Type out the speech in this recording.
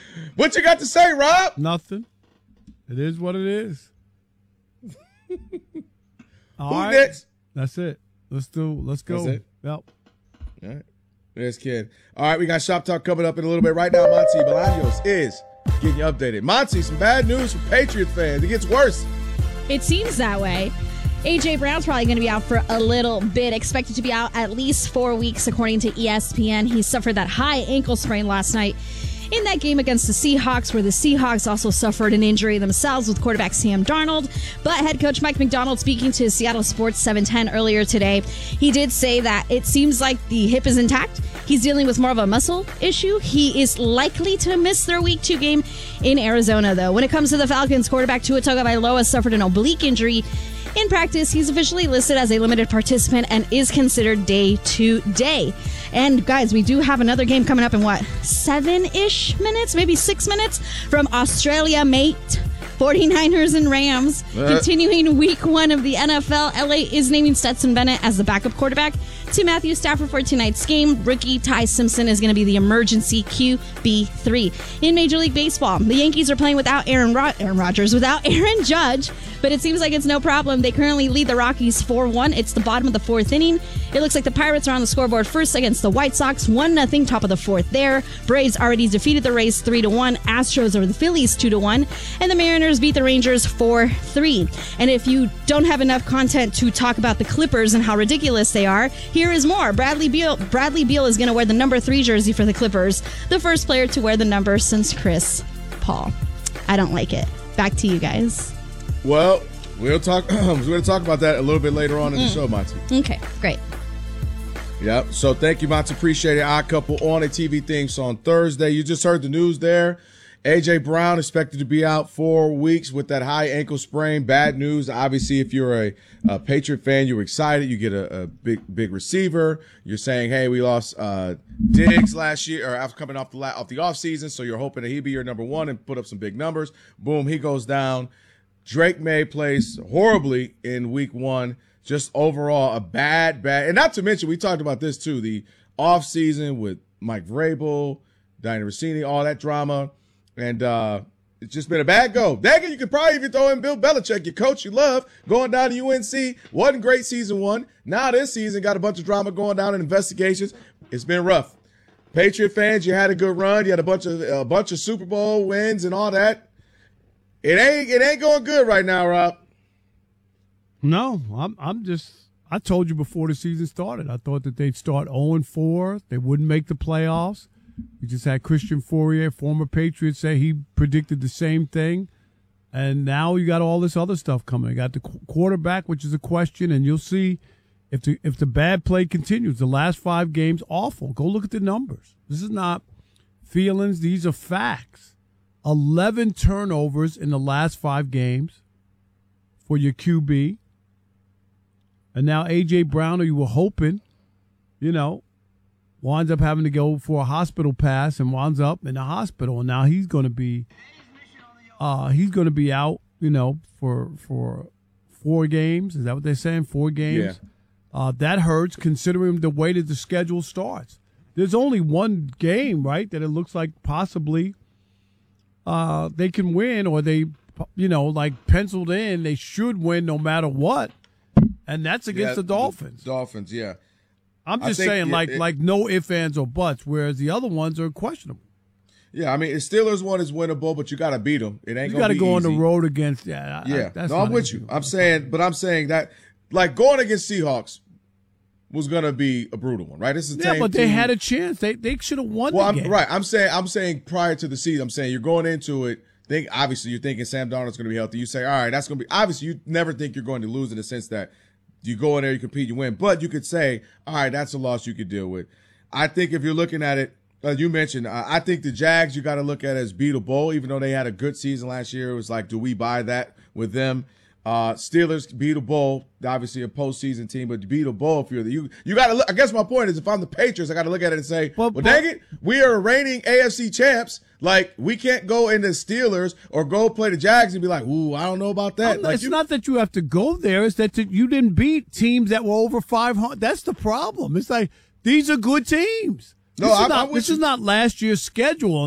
What you got to say, Rob? Nothing. It is what it is. Who next? That's it. Let's go. That's it? Yep. All right. There's Kid. All right, we got Shop Talk coming up in a little bit. Right now, Monty Bolaños is getting you updated. Monty, some bad news for Patriots fans. It gets worse. It seems that way. A.J. Brown's probably going to be out for a little bit, expected to be out at least 4 weeks, according to ESPN. He suffered that high ankle sprain last night in that game against the Seahawks, where the Seahawks also suffered an injury themselves with quarterback Sam Darnold. But head coach Mike McDonald, speaking to Seattle Sports 710 earlier today, he did say that it seems like the hip is intact. He's dealing with more of a muscle issue. He is likely to miss their Week 2 game in Arizona, though. When it comes to the Falcons, quarterback Tua Tagovailoa suffered an oblique injury. In practice, he's officially listed as a limited participant and is considered day-to-day. And guys, we do have another game coming up in 7-ish minutes, maybe 6 minutes from Australia, mate. 49ers and Rams. Continuing Week 1 of the NFL, LA is naming Stetson Bennett as the backup quarterback to Matthew Stafford for tonight's game. Rookie Ty Simpson is going to be the emergency QB3. In Major League Baseball, the Yankees are playing without Aaron Rodgers, without Aaron Judge, but it seems like it's no problem. They currently lead the Rockies 4-1. It's the bottom of the 4th inning. It looks like the Pirates are on the scoreboard first against the White Sox, 1-0, top of the 4th there. Braves already defeated the Rays 3-1. Astros over the Phillies 2-1. And the Mariners beat the Rangers 4-3. And if you don't have enough content to talk about the Clippers and how ridiculous they are, here is more. Bradley Beal is going to wear the number 3 jersey for the Clippers, the first player to wear the number since Chris Paul. I don't like it. Back to you guys. Well, we're going to talk about that a little bit later on in the show, Monty. Okay, great. Yep. So thank you, Monty. Appreciate it. Odd Couple on a TV thing. So on Thursday, you just heard the news there. A.J. Brown expected to be out 4 weeks with that high ankle sprain. Bad news. Obviously, if you're a Patriot fan, you're excited. You get a big receiver. You're saying, hey, we lost Diggs last year, or after coming off the off season, so you're hoping that he'd be your number 1 and put up some big numbers. Boom, he goes down. Drake May plays horribly in Week 1. Just overall a bad, and not to mention, we talked about this too, the off season with Mike Vrabel, Diana Rossini, all that drama. And it's just been a bad go. Dang it, you could probably even throw in Bill Belichick, your coach you love, going down to UNC. Wasn't great season 1. Now this season got a bunch of drama going down in investigations. It's been rough. Patriot fans, you had a good run. You had a bunch of Super Bowl wins and all that. It ain't going good right now, Rob. No, I told you before the season started. I thought that they'd start 0-4. They wouldn't make the playoffs. We just had Christian Fourier, former Patriot, say he predicted the same thing. And now you got all this other stuff coming. You got the quarterback, which is a question, and you'll see if the bad play continues. The last 5 games, awful. Go look at the numbers. This is not feelings. These are facts. 11 turnovers in the last 5 games for your QB. And now A.J. Brown, who you were hoping, winds up having to go for a hospital pass and winds up in the hospital. And now he's going to be out, for 4 games. Is that what they're saying? 4 games? Yeah. That hurts considering the way that the schedule starts. There's only one game, right, that it looks like possibly they can win, or they, penciled in, they should win no matter what. And that's against the Dolphins. Dolphins, yeah. I'm just saying, no ifs, ands, or buts, whereas the other ones are questionable. Yeah, I mean, the Steelers one is winnable, but you got to beat them. It ain't going to be easy. You got to go on the road against, I'm with you. I'm saying that, going against Seahawks was going to be a brutal one, right? This is but they had a chance. They should have won the game. Right. I'm saying prior to the season, I'm saying you're going into it. Obviously, you're thinking Sam Darnold's going to be healthy. You say, all right, that's going to be – obviously, you never think you're going to lose in the sense that you go in there, you compete, you win. But you could say, all right, that's a loss you could deal with. I think if you're looking at it, you mentioned, I think the Jags you got to look at as beatable, even though they had a good season last year. It was like, do we buy that with them? Steelers beatable, obviously a postseason team, but beatable if you got to look. I guess my point is, if I'm the Patriots, I got to look at it and say, dang it, we are reigning AFC champs. Like, we can't go into Steelers or go play the Jags and be like, ooh, I don't know about that. It's not that you have to go there. It's that you didn't beat teams that were over 500. That's the problem. It's like, these are good teams. This is not last year's schedule.